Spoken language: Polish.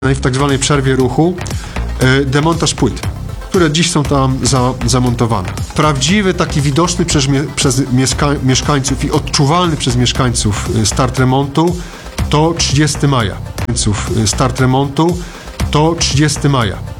w tak zwanej przerwie ruchu demontaż płyt, które dziś są tam zamontowane. Prawdziwy, taki widoczny przez mieszkańców i odczuwalny przez mieszkańców start remontu to 30 maja. Start remontu to 30 maja.